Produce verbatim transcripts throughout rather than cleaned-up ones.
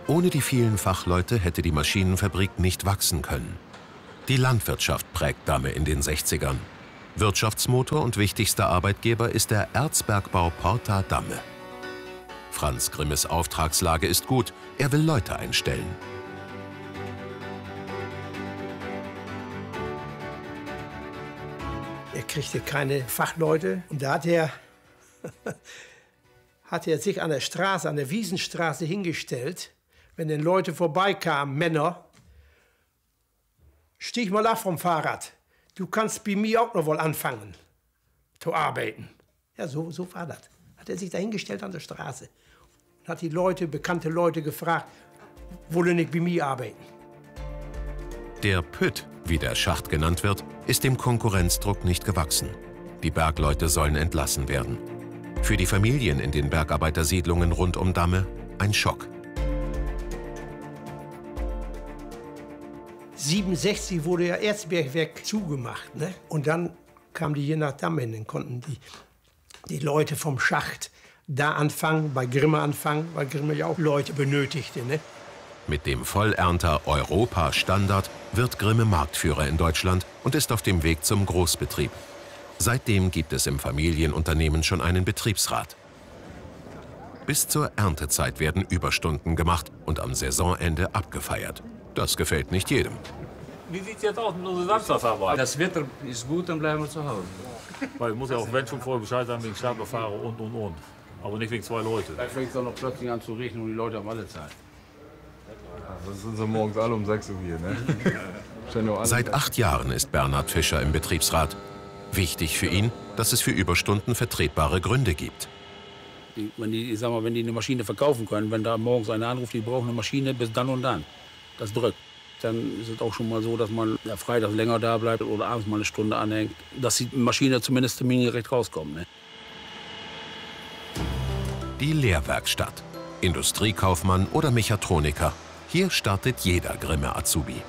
Ohne die vielen Fachleute hätte die Maschinenfabrik nicht wachsen können. Die Landwirtschaft prägt Damme in den sechzigern. Wirtschaftsmotor und wichtigster Arbeitgeber ist der Erzbergbau Porta Damme. Franz Grimmes Auftragslage ist gut, er will Leute einstellen. Er kriegte keine Fachleute und da hat er, hat er sich an der Straße, an der Wiesenstraße hingestellt. Wenn dann Leute vorbeikamen, Männer, stieg mal ab vom Fahrrad. Du kannst bei mir auch noch wohl anfangen zu arbeiten. Ja, so, so war das. Hat er sich da hingestellt an der Straße und hat die Leute, bekannte Leute gefragt, wollen nicht bei mir arbeiten. Der Pütt, wie der Schacht genannt wird, ist dem Konkurrenzdruck nicht gewachsen. Die Bergleute sollen entlassen werden. Für die Familien in den Bergarbeitersiedlungen rund um Damme ein Schock. siebenundsechzig wurde ja Erzbergwerk zugemacht, ne? Und dann kamen die hier nach Damme hin. Dann konnten die, die Leute vom Schacht da anfangen, bei Grimme anfangen, weil Grimme ja auch Leute benötigte, ne? Mit dem Vollernter Europa-Standard wird Grimme Marktführer in Deutschland und ist auf dem Weg zum Großbetrieb. Seitdem gibt es im Familienunternehmen schon einen Betriebsrat. Bis zur Erntezeit werden Überstunden gemacht und am Saisonende abgefeiert. Das gefällt nicht jedem. Wie sieht es jetzt aus mit unserer Samstagsarbeit? Das Wetter ist gut, dann bleiben wir zu Hause. Weil muss ja auch wenn schon vorher Bescheid sagen wegen Staplerfahrer und und und. Aber nicht wegen zwei Leute. Vielleicht fängt es doch noch plötzlich an zu regnen und die Leute haben alle Zeit. Das sind so morgens alle um sechs Uhr hier, ne? Seit acht Jahren ist Bernhard Fischer im Betriebsrat. Wichtig für ihn, dass es für Überstunden vertretbare Gründe gibt. Die, wenn, die, ich sag mal, wenn die eine Maschine verkaufen können, wenn da morgens einer anruft, die brauchen eine Maschine bis dann und dann, das drückt. Dann ist es auch schon mal so, dass man ja, freitags länger da bleibt oder abends mal eine Stunde anhängt, dass die Maschine zumindest termingerecht rauskommt. Ne? Die Lehrwerkstatt. Industriekaufmann oder Mechatroniker. Hier startet jeder Grimme Azubi.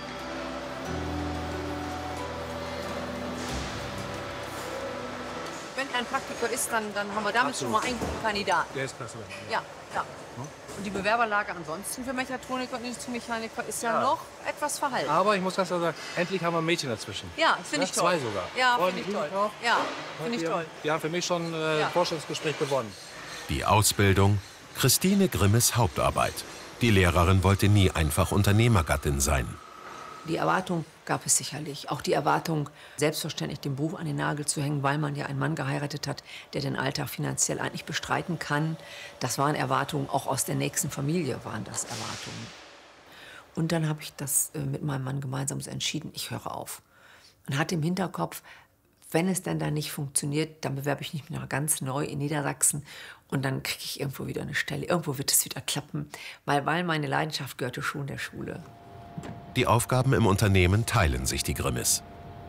Wenn ein Praktiker ist, dann, dann haben wir damit Absolut. schon mal einen guten Kandidaten. Der ist klasse. Ja, ja. Und die Bewerberlage ansonsten für Mechatroniker und Industriemechaniker ist ja, ja noch etwas verhalten. Aber ich muss ganz klar sagen, endlich haben wir ein Mädchen dazwischen. Ja, finde ich toll. Zwei sogar. Ja, finde ich toll. Drauf. Ja, finde ich die, toll. Die haben für mich schon äh, ja. ein Vorstellungsgespräch gewonnen. Die Ausbildung, Christine Grimmes Hauptarbeit. Die Lehrerin wollte nie einfach Unternehmergattin sein. Die Erwartung gab es sicherlich. Auch die Erwartung, selbstverständlich den Beruf an den Nagel zu hängen, weil man ja einen Mann geheiratet hat, der den Alltag finanziell eigentlich bestreiten kann. Das waren Erwartungen, auch aus der nächsten Familie waren das Erwartungen. Und dann habe ich das äh, mit meinem Mann gemeinsam so entschieden, ich höre auf. Und hatte im Hinterkopf, wenn es dann da nicht funktioniert, dann bewerbe ich mich noch ganz neu in Niedersachsen und dann kriege ich irgendwo wieder eine Stelle. Irgendwo wird es wieder klappen, weil, weil meine Leidenschaft gehörte schon der Schule. Die Aufgaben im Unternehmen teilen sich die Grimmes.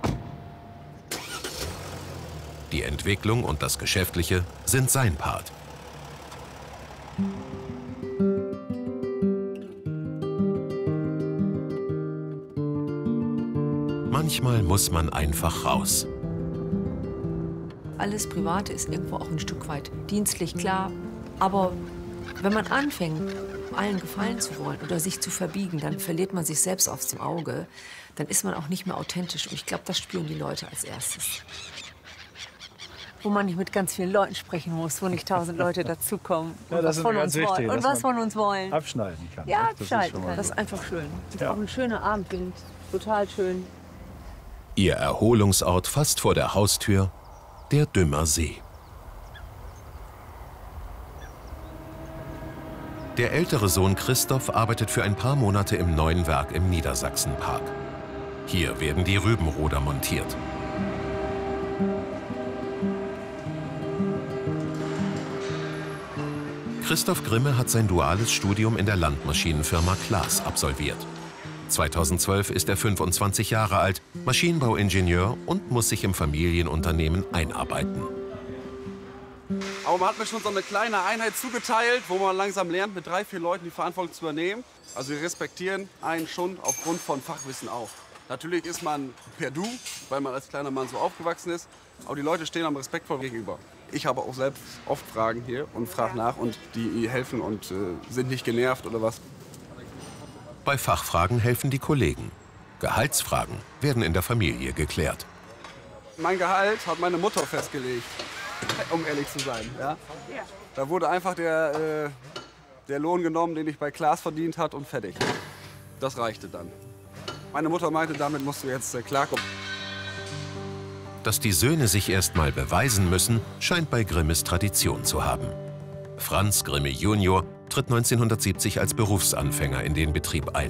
Die Entwicklung und das Geschäftliche sind sein Part. Manchmal muss man einfach raus. Alles Private ist irgendwo auch ein Stück weit dienstlich, klar. Aber wenn man anfängt, allen gefallen zu wollen oder sich zu verbiegen, dann verliert man sich selbst aus dem Auge. Dann ist man auch nicht mehr authentisch. Und ich glaube, das spüren die Leute als erstes. Wo man nicht mit ganz vielen Leuten sprechen muss, wo nicht tausend Leute dazukommen ja, und das was von uns wichtig, wollen. Und was von uns wollen. Abschneiden kann. Ja, das abschneiden ist kann. Das ist einfach schön. Das ist ja. auch ein schöner Abendwind. Total schön. Ihr Erholungsort fast vor der Haustür, der Dümmer See. Der ältere Sohn Christoph arbeitet für ein paar Monate im neuen Werk im Niedersachsenpark. Hier werden die Rübenroder montiert. Christoph Grimme hat sein duales Studium in der Landmaschinenfirma Klaas absolviert. zweitausendzwölf ist er fünfundzwanzig Jahre alt, Maschinenbauingenieur und muss sich im Familienunternehmen einarbeiten. Aber man hat mir schon so eine kleine Einheit zugeteilt, wo man langsam lernt, mit drei, vier Leuten die Verantwortung zu übernehmen. Also wir respektieren einen schon aufgrund von Fachwissen auch. Natürlich ist man per Du, weil man als kleiner Mann so aufgewachsen ist. Aber die Leute stehen einem respektvoll gegenüber. Ich habe auch selbst oft Fragen hier und frage nach und die helfen und äh, sind nicht genervt oder was. Bei Fachfragen helfen die Kollegen. Gehaltsfragen werden in der Familie geklärt. Mein Gehalt hat meine Mutter festgelegt, um ehrlich zu sein. Ja? Da wurde einfach der, äh, der Lohn genommen, den ich bei Klaas verdient hat, und fertig. Das reichte dann. Meine Mutter meinte, damit musst du jetzt äh, klarkommen. Dass die Söhne sich erst mal beweisen müssen, scheint bei Grimmes Tradition zu haben. Franz Grimme Junior tritt neunzehnhundertsiebzig als Berufsanfänger in den Betrieb ein.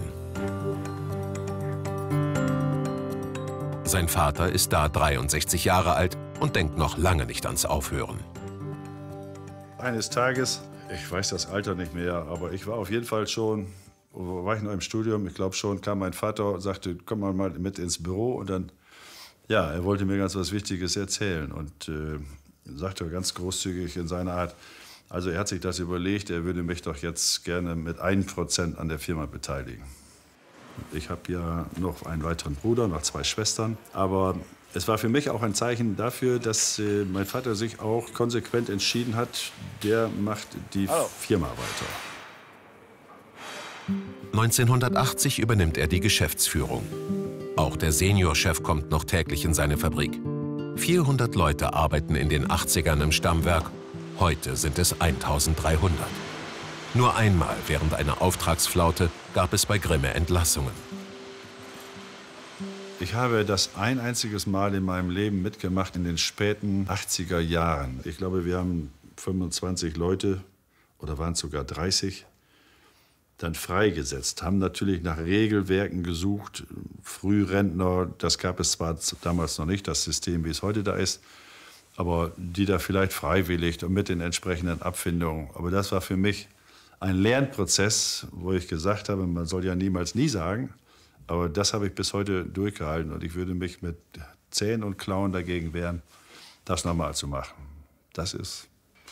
Sein Vater ist da dreiundsechzig Jahre alt und denkt noch lange nicht ans Aufhören. Eines Tages, ich weiß das Alter nicht mehr, aber ich war auf jeden Fall schon, war ich noch im Studium, ich glaube schon, kam mein Vater und sagte, komm mal mit ins Büro. Und dann, ja, er wollte mir ganz was Wichtiges erzählen und äh, sagte ganz großzügig in seiner Art, also er hat sich das überlegt, er würde mich doch jetzt gerne mit einem Prozent an der Firma beteiligen. Ich habe ja noch einen weiteren Bruder, noch zwei Schwestern. Aber es war für mich auch ein Zeichen dafür, dass äh, mein Vater sich auch konsequent entschieden hat, der macht die Hallo. Firma weiter. neunzehnhundertachtzig übernimmt er die Geschäftsführung. Auch der Seniorchef kommt noch täglich in seine Fabrik. vierhundert Leute arbeiten in den achtzigern im Stammwerk. Heute sind es eintausenddreihundert. Nur einmal während einer Auftragsflaute gab es bei Grimme Entlassungen. Ich habe das ein einziges Mal in meinem Leben mitgemacht in den späten achtziger Jahren. Ich glaube, wir haben fünfundzwanzig Leute, oder waren es sogar dreißig, dann freigesetzt. Haben natürlich nach Regelwerken gesucht, Frührentner, das gab es zwar damals noch nicht, das System, wie es heute da ist, aber die da vielleicht freiwillig und mit den entsprechenden Abfindungen. Aber das war für mich ein Lernprozess, wo ich gesagt habe, man soll ja niemals nie sagen, aber das habe ich bis heute durchgehalten und ich würde mich mit Zähnen und Klauen dagegen wehren, das nochmal zu machen. Das ist...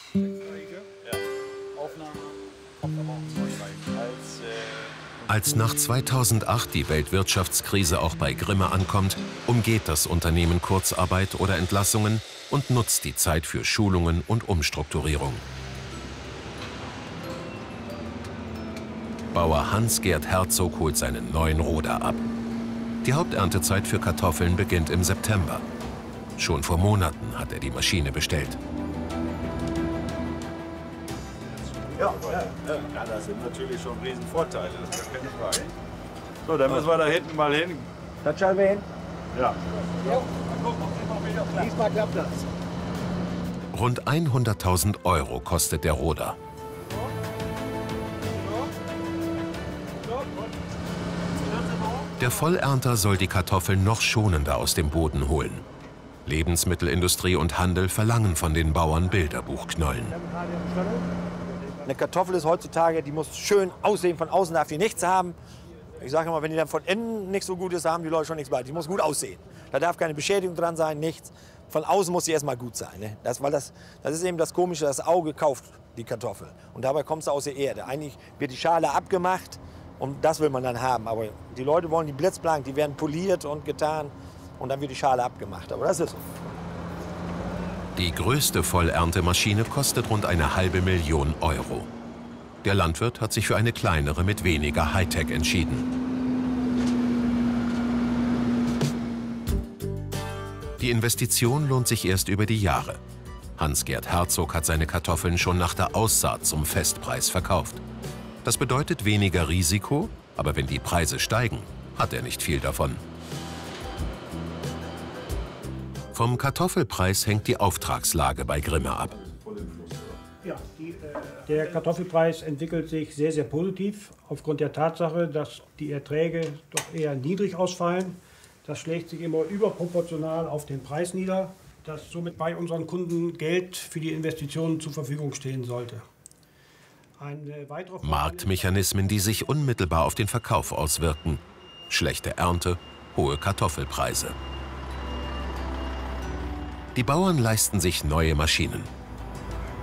Als nach zweitausendacht die Weltwirtschaftskrise auch bei Grimme ankommt, umgeht das Unternehmen Kurzarbeit oder Entlassungen und nutzt die Zeit für Schulungen und Umstrukturierung. Bauer Hans-Gerd Herzog holt seinen neuen Roder ab. Die Haupterntezeit für Kartoffeln beginnt im September. Schon vor Monaten hat er die Maschine bestellt. Ja, ja, ja, das sind natürlich schon Riesenvorteile, das ist keine Frage. So, dann müssen wir da hinten mal hin. Das schauen wir hin? Ja. Diesmal klappt das. Rund hunderttausend Euro kostet der Roder. Der Vollernter soll die Kartoffeln noch schonender aus dem Boden holen. Lebensmittelindustrie und Handel verlangen von den Bauern Bilderbuchknollen. Eine Kartoffel ist heutzutage, die muss schön aussehen, von außen darf die nichts haben. Ich sage immer, wenn die dann von innen nichts so gut ist, haben die Leute schon nichts bei. Die muss gut aussehen. Da darf keine Beschädigung dran sein, nichts. Von außen muss sie erstmal gut sein. Ne? Das, weil das, das ist eben das Komische, das Auge kauft die Kartoffel. Und dabei kommt sie aus der Erde. Eigentlich wird die Schale abgemacht und das will man dann haben. Aber die Leute wollen die blitzblank, die werden poliert und getan und dann wird die Schale abgemacht. Aber das ist so. Die größte Vollerntemaschine kostet rund eine halbe Million Euro. Der Landwirt hat sich für eine kleinere mit weniger Hightech entschieden. Die Investition lohnt sich erst über die Jahre. Hans-Gerd Herzog hat seine Kartoffeln schon nach der Aussaat zum Festpreis verkauft. Das bedeutet weniger Risiko, aber wenn die Preise steigen, hat er nicht viel davon. Vom Kartoffelpreis hängt die Auftragslage bei Grimme ab. Ja, die, äh, der Kartoffelpreis entwickelt sich sehr, sehr positiv aufgrund der Tatsache, dass die Erträge doch eher niedrig ausfallen. Das schlägt sich immer überproportional auf den Preis nieder, dass somit bei unseren Kunden Geld für die Investitionen zur Verfügung stehen sollte. Eine weitere Marktmechanismen, die sich unmittelbar auf den Verkauf auswirken. Schlechte Ernte, hohe Kartoffelpreise. Die Bauern leisten sich neue Maschinen.